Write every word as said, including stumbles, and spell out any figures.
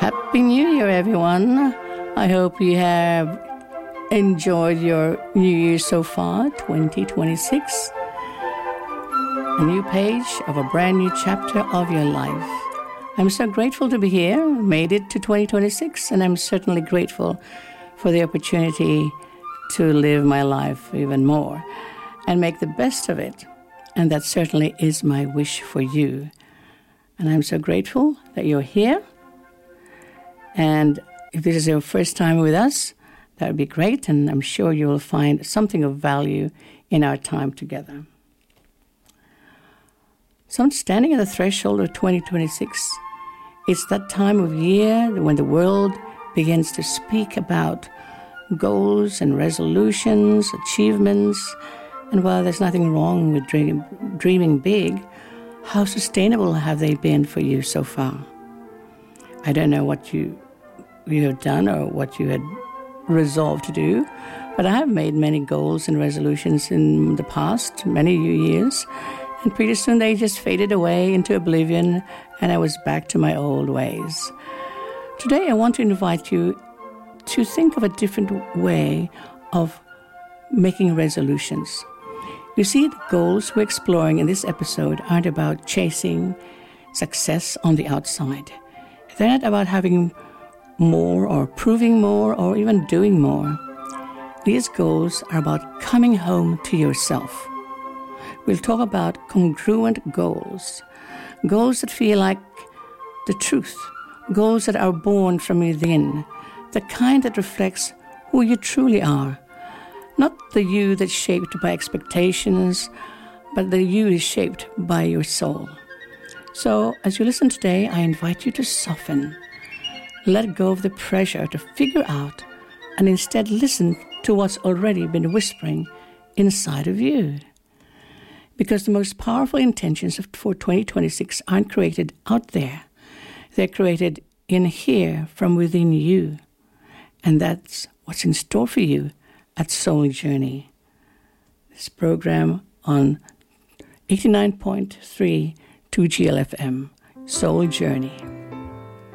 Happy New Year, everyone. I hope you have enjoyed your New Year so far, twenty twenty-six. A new page of a brand new chapter of your life. I'm so grateful to be here, made it to twenty twenty-six, and I'm certainly grateful for the opportunity to live my life even more and make the best of it. And that certainly is my wish for you. And I'm so grateful that you're here. And if this is your first time with us, that would be great. And I'm sure you will find something of value in our time together. So I'm standing at the threshold of twenty twenty-six. It's that time of year when the world begins to speak about goals and resolutions, achievements. And while there's nothing wrong with dream, dreaming big, how sustainable have they been for you so far? I don't know what you, you have done or what you had resolved to do, but I have made many goals and resolutions in the past, many years, and pretty soon they just faded away into oblivion, and I was back to my old ways. Today I want to invite you to think of a different way of making resolutions. You see, the goals we're exploring in this episode aren't about chasing success on the outside. They're not about having more or proving more or even doing more. These goals are about coming home to yourself. We'll talk about congruent goals, goals that feel like the truth, goals that are born from within, the kind that reflects who you truly are. Not the you that's shaped by expectations, but the you is shaped by your soul. So, as you listen today, I invite you to soften. Let go of the pressure to figure out and instead listen to what's already been whispering inside of you. Because the most powerful intentions for twenty twenty-six aren't created out there. They're created in here from within you. And that's what's in store for you at Soul Journey. This program on eighty-nine point three two G L F M, Soul Journey.